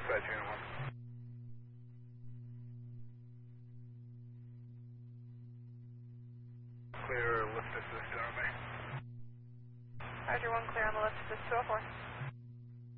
dispatch unit 1. Clear lift assist on me. Roger 1, clear on the lift assist 204.